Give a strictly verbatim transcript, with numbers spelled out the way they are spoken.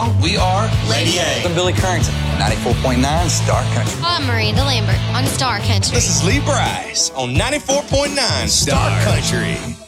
song. We are Lady A. I'm Billy Currington, ninety-four point nine Star Country. I'm Miranda Lambert on Star Country. This is Lee Bryce on ninety-four point nine Star Country.